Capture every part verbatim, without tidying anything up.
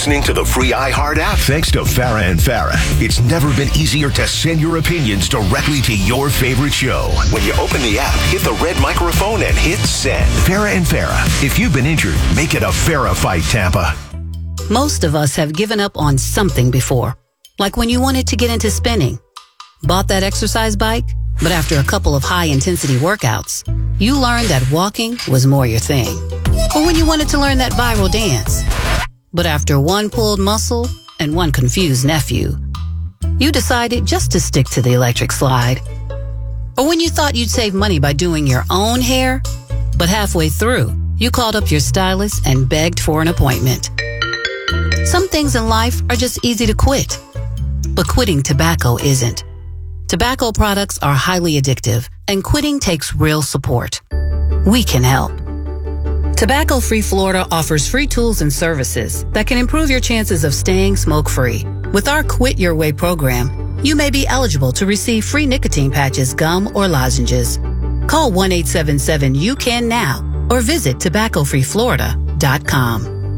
listening to the free iHeart app. Thanks to Farrah and Farrah, it's never been easier to send your opinions directly to your favorite show. When you open the app, hit the red microphone and hit send. Farrah and Farrah, if you've been injured, make it a Farrah fight, Tampa. Most of us have given up on something before. Like when you wanted to get into spinning. Bought that exercise bike, but after a couple of high-intensity workouts, you learned that walking was more your thing. Or when you wanted to learn that viral dance, but after one pulled muscle and one confused nephew, you decided just to stick to the electric slide. Or when you thought you'd save money by doing your own hair, but halfway through, you called up your stylist and begged for an appointment. Some things in life are just easy to quit, but quitting tobacco isn't. Tobacco products are highly addictive, and quitting takes real support. We can help. Tobacco Free Florida offers free tools and services that can improve your chances of staying smoke-free. With our Quit Your Way program, you may be eligible to receive free nicotine patches, gum, or lozenges. Call one eight seven seven U C A N now or visit tobacco free florida dot com.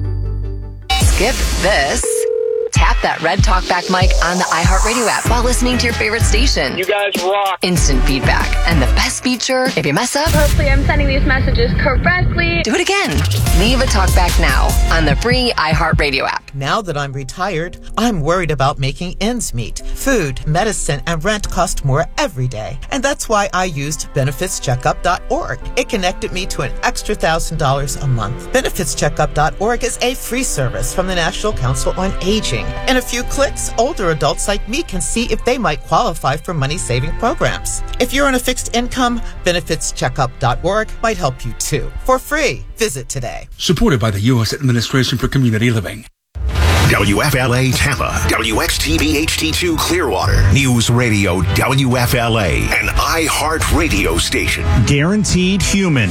Skip this. Tap that red talkback mic on the iHeartRadio app while listening to your favorite station. You guys rock. Instant feedback. And the best feature, if you mess up, hopefully I'm sending these messages correctly. Do it again. Leave a talkback now on the free iHeartRadio app. Now that I'm retired, I'm worried about making ends meet. Food, medicine, and rent cost more every day. And that's why I used benefits checkup dot org. It connected me to an extra one thousand dollars a month. benefits checkup dot org is a free service from the National Council on Aging. In a few clicks, older adults like me can see if they might qualify for money-saving programs. If you're on a fixed income, benefits checkup dot org might help you too. For free, visit today. Supported by the U S Administration for Community Living. W F L A Tampa, W X T B H D two Clearwater, News Radio W F L A, an iHeart radio station. Guaranteed Human.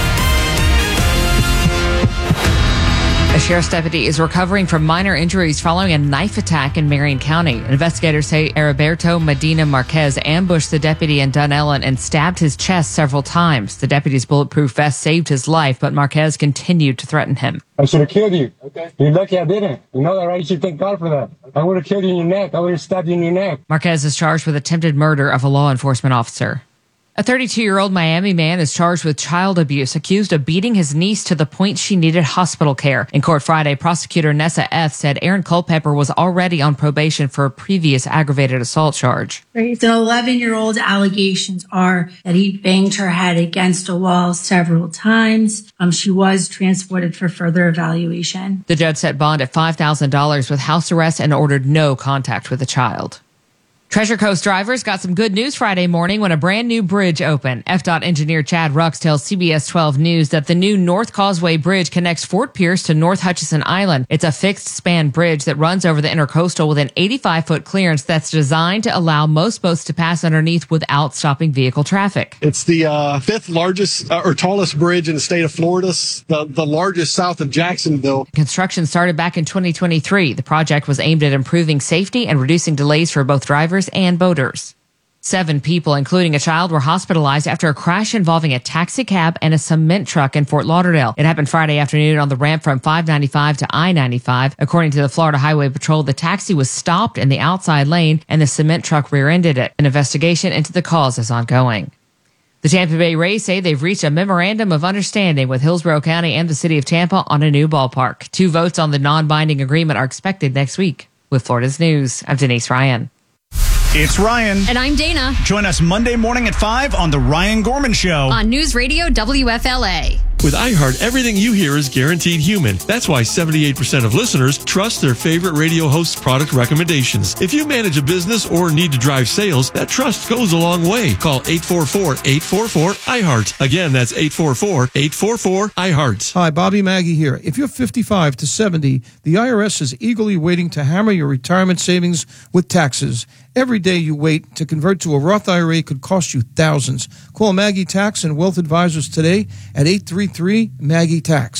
A sheriff's deputy is recovering from minor injuries following a knife attack in Marion County. Investigators say Heriberto Medina Marquez ambushed the deputy in Dunellen and stabbed his chest several times. The deputy's bulletproof vest saved his life, but Marquez continued to threaten him. I should have killed you. Okay. You're lucky I didn't. You know that, right? You should thank God for that. I would have killed you in your neck. I would have stabbed you in your neck. Marquez is charged with attempted murder of a law enforcement officer. A thirty-two-year-old Miami man is charged with child abuse, accused of beating his niece to the point she needed hospital care. In court Friday, prosecutor Nessa F. said Aaron Culpepper was already on probation for a previous aggravated assault charge. The eleven-year-old allegations are that he banged her head against a wall several times. Um, she was transported for further evaluation. The judge set bond at five thousand dollars with house arrest and ordered no contact with the child. Treasure Coast drivers got some good news Friday morning when a brand new bridge opened. F DOT engineer Chad Rux tells C B S twelve News that the new North Causeway Bridge connects Fort Pierce to North Hutchison Island. It's a fixed-span bridge that runs over the intercoastal with an eighty-five foot clearance that's designed to allow most boats to pass underneath without stopping vehicle traffic. It's the uh, fifth largest uh, or tallest bridge in the state of Florida, the, the largest south of Jacksonville. Construction started back in twenty twenty-three. The project was aimed at improving safety and reducing delays for both drivers and boaters. Seven people, including a child, were hospitalized after a crash involving a taxi cab and a cement truck in Fort Lauderdale. It happened Friday afternoon on the ramp from five ninety-five to I ninety-five. According to the Florida Highway Patrol, the taxi was stopped in the outside lane and the cement truck rear-ended it. An investigation into the cause is ongoing. The Tampa Bay Rays say they've reached a memorandum of understanding with Hillsborough County and the city of Tampa on a new ballpark. Two votes on the non-binding agreement are expected next week. With Florida's News, I'm Denise Ryan. It's Ryan. And I'm Dana. Join us Monday morning at five on The Ryan Gorman Show. On News Radio W F L A. With iHeart, everything you hear is guaranteed human. That's why seventy-eight percent of listeners trust their favorite radio host's product recommendations. If you manage a business or need to drive sales, that trust goes a long way. Call eight four four, eight four four, iHeart. Again, that's eight four four, eight four four, iHeart. Hi, Bobby Maggie here. If you're fifty-five to seventy, the I R S is eagerly waiting to hammer your retirement savings with taxes. Every day you wait to convert to a Roth I R A could cost you thousands. Call Maggie Tax and Wealth Advisors today at eight three three, Maggie Tax.